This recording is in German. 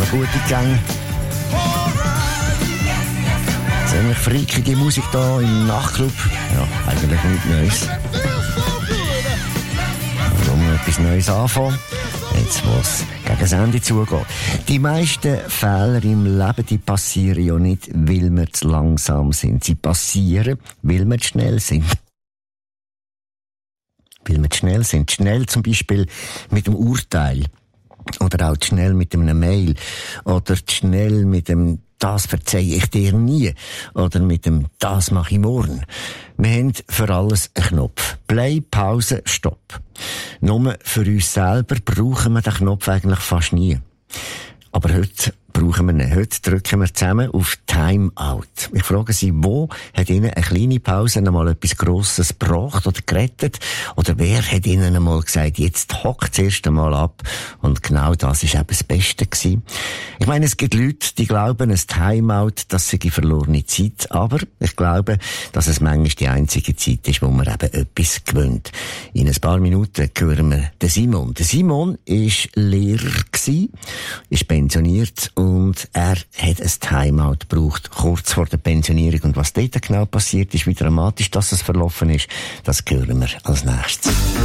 noch gute Gänge. Ziemlich freakige Musik hier im Nachtclub. Ja, eigentlich nichts Neues. Warum etwas Neues anfangen? Jetzt, wo es gegen das Ende zugeht. Die meisten Fehler im Leben, die passieren ja nicht, weil wir zu langsam sind. Sie passieren, weil wir zu schnell sind. Weil wir zu schnell sind. Schnell zum Beispiel mit dem Urteil. Oder auch zu schnell mit einem Mail. Oder zu schnell mit dem «Das verzeihe ich dir nie» oder mit dem «Das mache ich morgen». Wir haben für alles einen Knopf. Play, Pause, Stopp. Nur für uns selber brauchen wir den Knopf eigentlich fast nie. Aber heute brauchen wir ihn. Heute drücken wir zusammen auf Timeout. Ich frage Sie, wo hat Ihnen eine kleine Pause einmal etwas Grosses gebracht oder gerettet? Oder wer hat Ihnen einmal gesagt, jetzt hockt das erste Mal ab? Und genau das war eben das Beste gewesen. Ich meine, es gibt Leute, die glauben, ein Timeout, das sei verlorene Zeit. Aber ich glaube, dass es manchmal die einzige Zeit ist, wo man eben etwas gewöhnt. In ein paar Minuten hören wir den Simon. Der Simon war Lehrer gewesen, ist pensioniert und er hat ein Timeout gebraucht, kurz vor der Pensionierung. Und was dort genau passiert ist, wie dramatisch das verlaufen ist, das hören wir als nächstes.